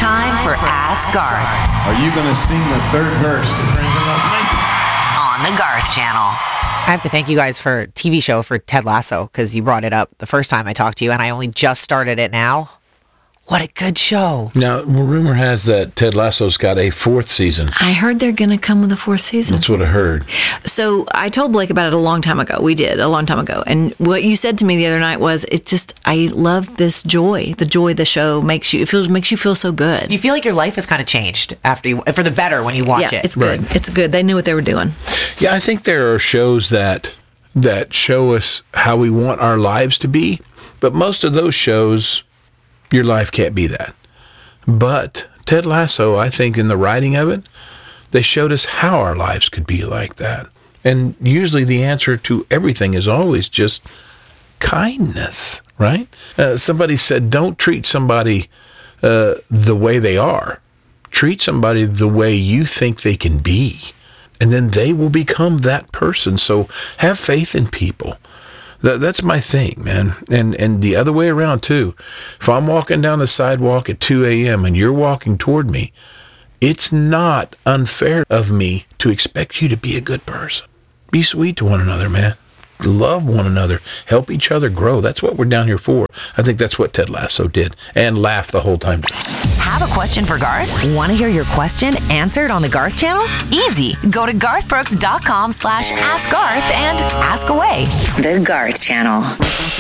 Time for Ask Garth Are you going to sing the third verse to Friends in Low Places? on the Garth Channel. I have to thank you guys for TV show for Ted Lasso, because you brought it up the first time I talked to you, and I only just started it now. What a good show. Now, rumor has that Ted Lasso's got a 4th season. I heard they're going to come with a 4th season. That's what I heard. So I told Blake about it a long time ago. We did, a long time ago. And what you said to me the other night was, I love this joy. The joy the show makes you feel so good. You feel like your life has kind of changed for the better when you watch it. It's good. Right. It's good. They knew what they were doing. Yeah, I think there are shows that show us how we want our lives to be, but most of those shows, your life can't be that. But Ted Lasso, I think in the writing of it, they showed us how our lives could be like that. And usually the answer to everything is always just kindness, right? Somebody said, don't treat somebody the way they are. Treat somebody the way you think they can be. And then they will become that person. So have faith in people. That's my thing, man. And the other way around, too. If I'm walking down the sidewalk at 2 a.m. and you're walking toward me, it's not unfair of me to expect you to be a good person. Be sweet to one another, man. Love one another. Help each other grow. That's what we're down here for. I think that's what Ted Lasso did. And laugh the whole time. Have a question for Garth? Want to hear your question answered on the Garth Channel? Easy. Go to garthbrooks.com/askgarth and ask away. The Garth Channel.